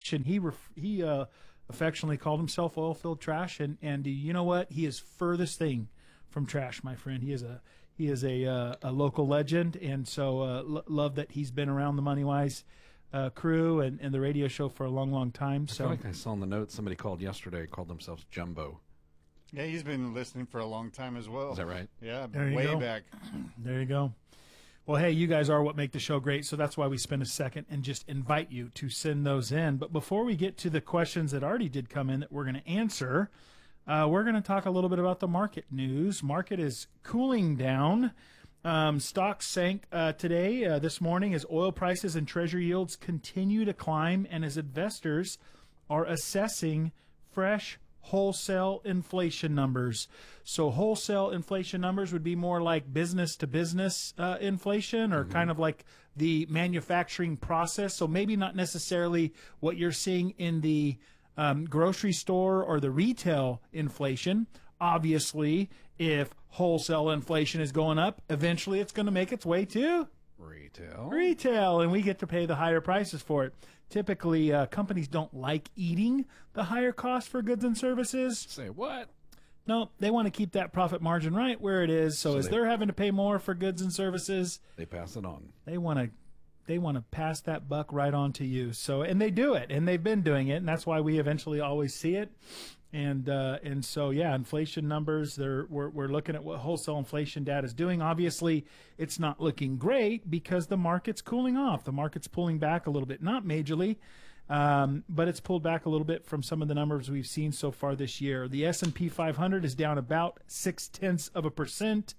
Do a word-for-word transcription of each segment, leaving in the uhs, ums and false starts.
and he ref- he uh, affectionately called himself oil-filled trash. And and you know what? He is furthest thing from trash, my friend. He is a he is a uh, a local legend, and so uh, lo- love that he's been around the MoneyWise uh, crew and, and the radio show for a long, long time. I So feel like I saw in the notes somebody called yesterday, called themselves Jumbo. Yeah, he's been listening for a long time as well. Is that right? Yeah, There you way go. back. there you go. Well, hey, you guys are what make the show great, so that's why we spend a second and just invite you to send those in. But before we get to the questions that already did come in that we're going to answer, uh, we're going to talk a little bit about the market news. Market is cooling down. Um, stocks sank uh, today, uh, this morning, as oil prices and treasury yields continue to climb and as investors are assessing fresh wholesale inflation numbers. So wholesale inflation numbers would be more like business to business uh, inflation, or mm-hmm. kind of like the manufacturing process. So maybe not necessarily what you're seeing in the um, grocery store or the retail inflation. Obviously, if wholesale inflation is going up, eventually it's going to make its way to Retail. Retail, and we get to pay the higher prices for it. Typically, uh, companies don't like eating the higher cost for goods and services. Say what? No, they want to keep that profit margin right where it is. So, So as they- they're having to pay more for goods and services, They pass it on. they want to they want to pass that buck right on to you. So, and they do it, and they've been doing it, and that's why we eventually always see it. And uh, and so yeah, inflation numbers. They're we're we're looking at what wholesale inflation data is doing. Obviously, it's not looking great because the market's cooling off. The market's pulling back a little bit, not majorly, um, but it's pulled back a little bit from some of the numbers we've seen so far this year. The S and P five hundred is down about six tenths of a percent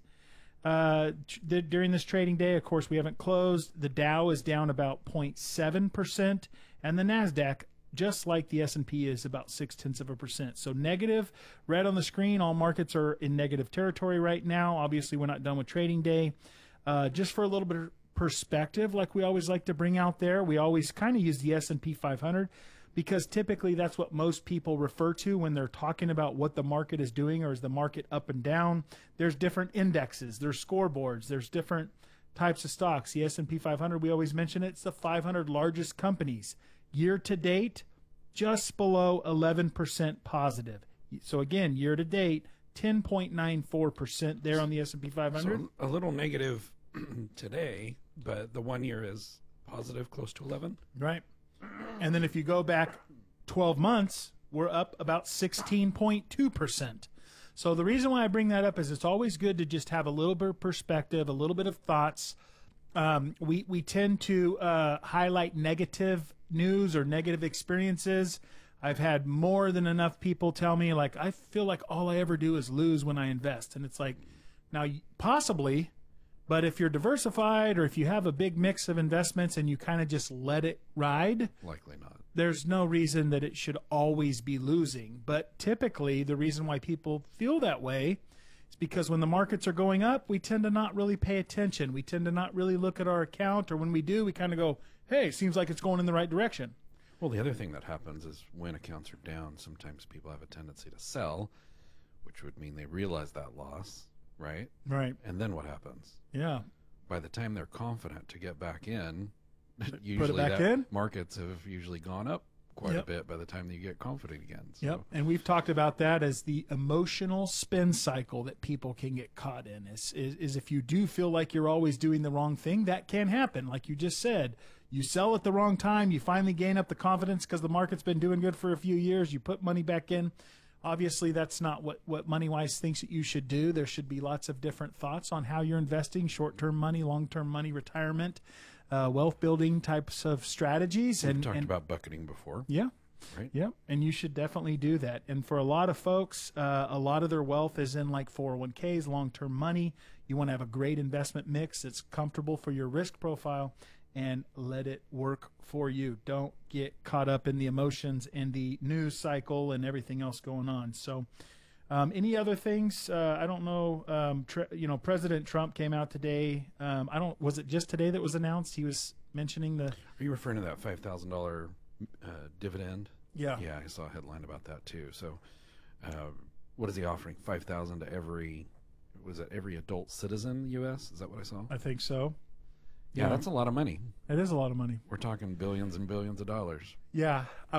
uh, t- during this trading day. Of course, we haven't closed. The Dow is down about zero point seven percent, and the Nasdaq, just like the S and P, is about six tenths of a percent. So negative, red on the screen. All markets are in negative territory right now. Obviously, we're not done with trading day. Uh, just for a little bit of perspective, like we always like to bring out there, we always kind of use the S and P five hundred because typically that's what most people refer to when they're talking about what the market is doing, or is the market up and down. There's different indexes, there's scoreboards, there's different types of stocks. The S and P five hundred, we always mention it, it's the five hundred largest companies. Year to date, just below eleven percent positive. So again, year to date, ten point nine four percent there on the S and P five hundred. So a little negative today, but the one year is positive, close to eleven. Right. And then if you go back twelve months, we're up about sixteen point two percent. So the reason why I bring that up is it's always good to just have a little bit of perspective, a little bit of thoughts. Um, we, we tend to uh, highlight negative news or negative experiences. I've had more than enough people tell me, like, I feel like all I ever do is lose when I invest. And it's like, now, possibly, but if you're diversified or if you have a big mix of investments and you kind of just let it ride, Likely not. there's no reason that it should always be losing. But typically, the reason why people feel that way is because when the markets are going up, we tend to not really pay attention. We tend to not really look at our account, or when we do, we kind of go, hey, it seems like it's going in the right direction. Well, the other thing that happens is when accounts are down, sometimes people have a tendency to sell, which would mean they realize that loss, right? Right. And then what happens? Yeah. By the time they're confident to get back in, usually Put it back that in? markets have usually gone up quite Yep. a bit by the time you get confident again. So. Yep. And we've talked about that as the emotional spin cycle that people can get caught in. Is, is, is if you do feel like you're always doing the wrong thing, that can happen. Like you just said, you sell at the wrong time, you finally gain up the confidence because the market's been doing good for a few years, you put money back in. Obviously, that's not what, what MoneyWise thinks that you should do. There should be lots of different thoughts on how you're investing, short-term money, long-term money, retirement, uh, wealth-building types of strategies. We've and talked and, about bucketing before, Yeah. right? Yep, and you should definitely do that. And for a lot of folks, uh, a lot of their wealth is in like four oh one k's, long-term money. You want to have a great investment mix that's comfortable for your risk profile, and let it work for you. Don't get caught up in the emotions and the news cycle and everything else going on. So um, any other things? Uh, I don't know. Um, tre- you know, President Trump came out today. Um, I don't. Was it just today that was announced? He was mentioning the. Are you referring to that five thousand dollars uh, dividend? Yeah. Yeah, I saw a headline about that too. So, uh, what is he offering? five thousand dollars to every, was it every adult citizen in the U S? Is that what I saw? I think so. Yeah, Yeah. that's a lot of money. It is a lot of money. We're talking billions and billions of dollars. Yeah.